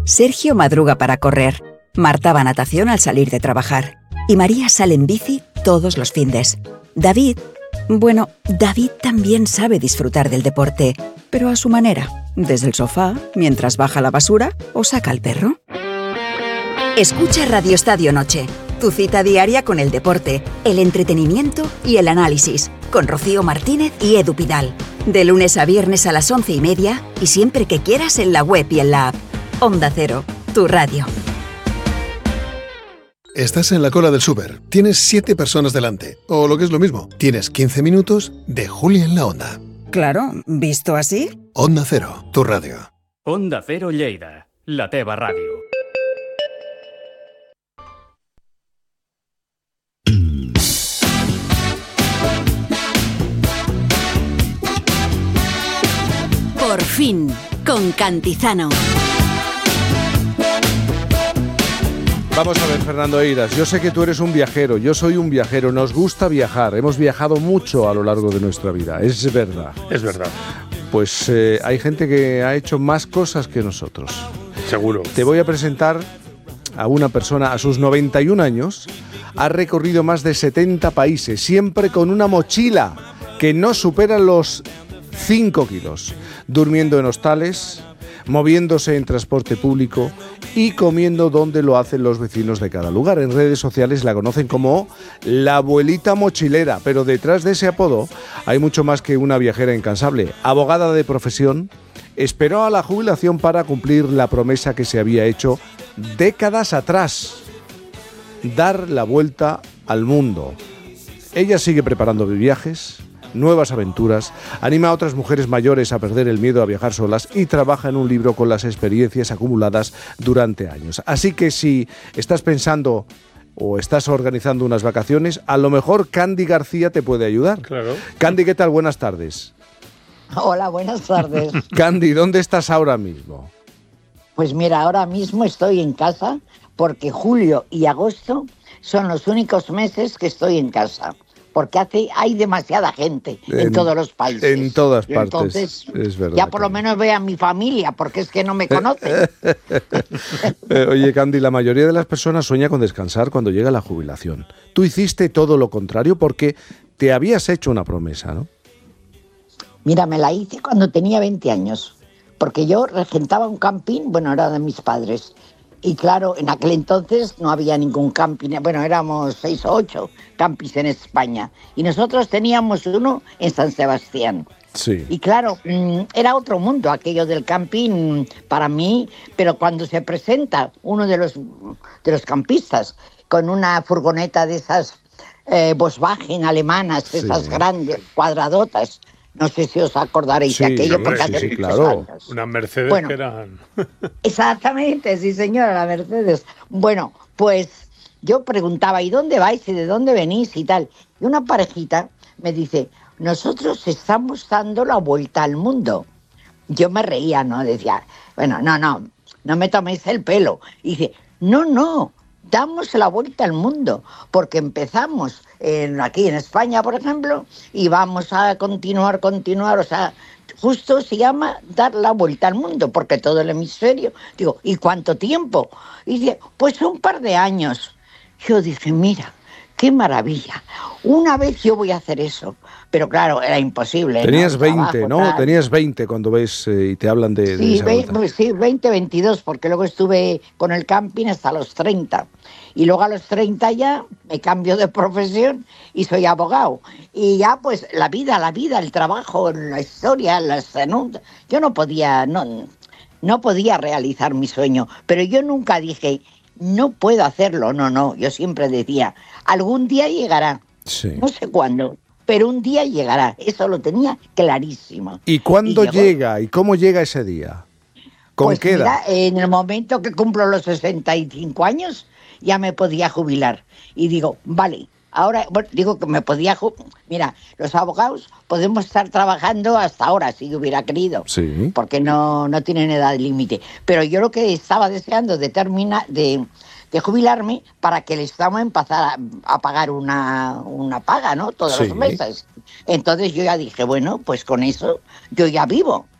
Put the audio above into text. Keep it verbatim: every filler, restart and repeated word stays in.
Sergio madruga para correr. Marta va a natación al salir de trabajar. Y María sale en bici todos los findes. David, bueno, David también sabe disfrutar del deporte, pero a su manera, desde el sofá, mientras baja la basura o saca al perro. Escucha Radio Estadio Noche, tu cita diaria con el deporte, el entretenimiento y el análisis, con Rocío Martínez y Edu Pidal. De lunes a viernes a las once y media y siempre que quieras en la web y en la app. Onda Cero, tu radio. Estás en la cola del súper, tienes siete personas delante, o lo que es lo mismo, tienes quince minutos de Julia en la Onda. Claro, ¿visto así? Onda Cero, tu radio. Onda Cero Lleida, la teva ràdio. Por fin, con Cantizano. Vamos a ver, Fernando Eiras, yo sé que tú eres un viajero, yo soy un viajero, nos gusta viajar, hemos viajado mucho a lo largo de nuestra vida, es verdad. Es verdad. Pues eh, hay gente que ha hecho más cosas que nosotros. Seguro. Te voy a presentar a una persona, a sus noventa y un años, ha recorrido más de setenta países, siempre con una mochila que no supera los cinco kilos, durmiendo en hostales, moviéndose en transporte público y comiendo donde lo hacen los vecinos de cada lugar. En redes sociales la conocen como la abuelita mochilera, pero detrás de ese apodo hay mucho más que una viajera incansable. Abogada de profesión, esperó a la jubilación para cumplir la promesa que se había hecho décadas atrás: dar la vuelta al mundo. Ella sigue preparando viajes, nuevas aventuras, anima a otras mujeres mayores a perder el miedo a viajar solas y trabaja en un libro con las experiencias acumuladas durante años. Así que si estás pensando o estás organizando unas vacaciones, a lo mejor Candy García te puede ayudar. Claro. Candy, ¿qué tal? Buenas tardes. Hola, buenas tardes. Candy, ¿dónde estás ahora mismo? Pues mira, ahora mismo estoy en casa porque julio y agosto son los únicos meses que estoy en casa. Porque hace, hay demasiada gente en, en todos los países. En todas partes, entonces, es verdad. Ya por lo menos veo a mi familia, porque es que no me conocen. Oye, Candy, la mayoría de las personas sueña con descansar cuando llega la jubilación. Tú hiciste todo lo contrario porque te habías hecho una promesa, ¿no? Mira, me la hice cuando tenía veinte años, porque yo regentaba un camping, bueno, era de mis padres. Y claro, en aquel entonces no había ningún camping, bueno, éramos seis o ocho campings en España. Y nosotros teníamos uno en San Sebastián. Sí. Y claro, era otro mundo aquello del camping para mí, pero cuando se presenta uno de los, de los campistas con una furgoneta de esas eh, Volkswagen alemanas, Sí. esas grandes, cuadradotas, no sé si os acordaréis Sí, de aquello, hombre, porque sí, hace sí, muchos claro. años. Unas Mercedes Bueno. que eran... Exactamente, sí señora, la Mercedes. Bueno, pues yo preguntaba, ¿y dónde vais y de dónde venís y tal? Y una parejita me dice, nosotros estamos dando la vuelta al mundo. Yo me reía, ¿no? Decía, bueno, no, no, no me toméis el pelo. Y dice, no, no, damos la vuelta al mundo, porque empezamos en, aquí en España, por ejemplo, y vamos a continuar, continuar, o sea, justo se llama dar la vuelta al mundo, porque todo el hemisferio, digo, ¿y cuánto tiempo? Y dice, pues un par de años. Yo dije, mira, qué maravilla, una vez yo voy a hacer eso, pero claro, era imposible. Tenías ¿no? veinte, Trabajo, ¿no? tal. Tenías veinte cuando ves eh, y te hablan de, de Sí, esa ve- vuelta. pues sí, veinte, veintidós, porque luego estuve con el camping hasta los treinta. Y luego a los treinta ya me cambio de profesión y soy abogado. Y ya pues la vida, la vida, el trabajo, la historia, las anuncios. Yo no podía, no, no podía realizar mi sueño, pero yo nunca dije, no puedo hacerlo, no, no. Yo siempre decía, algún día llegará, Sí. no sé cuándo, pero un día llegará. Eso lo tenía clarísimo. ¿Y cuándo Y llegó. llega? ¿Y cómo llega ese día? ¿Con Pues qué edad? mira, en el momento que cumplo los sesenta y cinco años, ya me podía jubilar. Y digo, vale, ahora, bueno, digo que me podía jubilar. Mira, los abogados podemos estar trabajando hasta ahora, si hubiera querido, Sí. porque no, no tienen edad límite. Pero yo lo que estaba deseando de terminar, de, de jubilarme, para que el Estado empezara a, a pagar una, una paga, ¿no? Todos Sí. los meses. Entonces yo ya dije, bueno, pues con eso yo ya vivo.